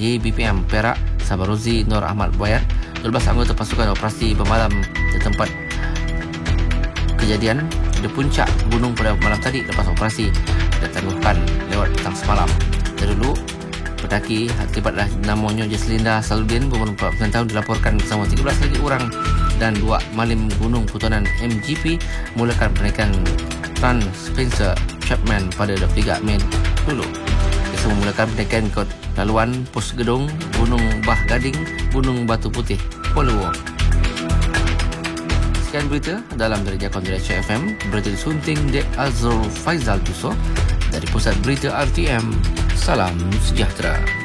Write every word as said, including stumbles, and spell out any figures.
Y B P M Perak, Sabarozi Nur Ahmad Buayat. dua belas anggota pasukan operasi bermalam di tempat kejadian di puncak gunung pada malam tadi lepas operasi ditangguhkan lewat petang semalam. Terdahulu, pendaki akibatlah namanya Jaslinda Saludin berumur empat puluh sembilan tahun dilaporkan bersama tiga belas lagi orang dan dua malim gunung putunan M G P mulakan penaikan Trans Spencer Chapman pada dua puluh tiga Mei dulu. Ia memulakan penaikan ke laluan Pos Gedung, Gunung Bah Gading, Gunung Batu Putih, Poluwo. Sekian berita dalam Darjah Kondirai F M. Berita disunting Dek Azrul Faizal Tuso dari Pusat Berita R T M. Salam sejahtera.